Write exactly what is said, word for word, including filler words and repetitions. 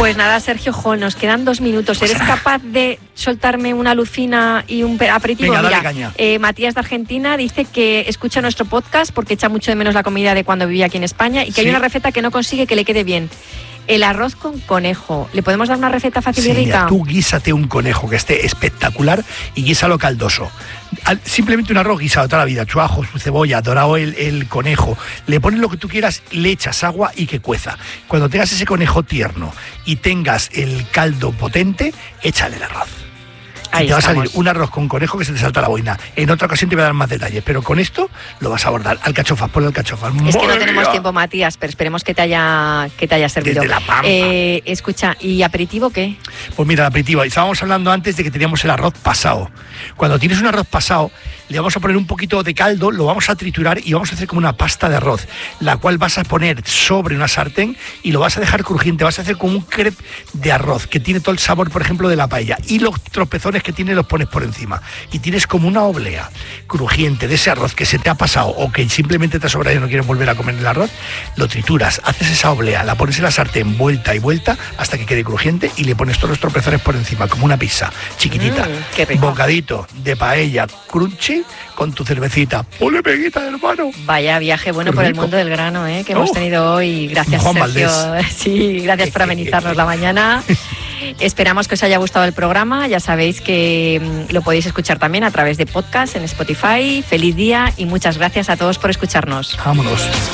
Pues nada, Sergio Jo, nos quedan dos minutos. ¿Eres capaz de soltarme una lucina y un aperitivo? Venga, Mira, dale caña. Eh, Matías de Argentina dice que escucha nuestro podcast porque echa mucho de menos la comida de cuando vivía aquí en España y que Sí. hay una receta que no consigue que le quede bien. El arroz con conejo. ¿Le podemos dar una receta fácil Sí, y rica? mira, tú guísate un conejo que esté espectacular y guísalo caldoso. Al- simplemente un arroz guisado toda la vida, su ajo, su cebolla, dorado el, el conejo, le pones lo que tú quieras, le echas agua y que cueza. Cuando tengas ese conejo tierno y tengas el caldo potente, échale el arroz. Ahí y te va a estamos. salir un arroz con conejo que se te salta la boina. En otra ocasión te voy a dar más detalles, pero con esto lo vas a abordar. Alcachofas, ponle alcachofas. Es que no ¡Madre tenemos mía! tiempo, Matías, pero esperemos que te haya, que te haya servido. Desde la Pampa. Eh, escucha, ¿y aperitivo qué? Pues mira, el aperitivo. Estábamos hablando antes de que teníamos el arroz pasado. Cuando tienes un arroz pasado, le vamos a poner un poquito de caldo, lo vamos a triturar y vamos a hacer como una pasta de arroz, la cual vas a poner sobre una sartén y lo vas a dejar crujiente. Vas a hacer como un crepe de arroz que tiene todo el sabor, por ejemplo, de la paella. Y los tropezones que tiene los pones por encima. Y tienes como una oblea crujiente de ese arroz que se te ha pasado o que simplemente te ha sobrado y no quieres volver a comer el arroz. Lo trituras, haces esa oblea, la pones en la sartén vuelta y vuelta hasta que quede crujiente y le pones todos los tropezones por encima, como una pizza chiquitita. Mm, qué rico. Bocadito de paella crunchy con tu cervecita. ¡Ole, peguita, hermano! Vaya viaje bueno Qué por el rico. mundo del grano, ¿eh? que Oh. hemos tenido hoy. Gracias, Juan Sergio. Valdés. Sí, gracias por amenizarnos la mañana. Esperamos que os haya gustado el programa. Ya sabéis que mm, lo podéis escuchar también a través de podcast en Spotify. Feliz día y muchas gracias a todos por escucharnos. Vámonos.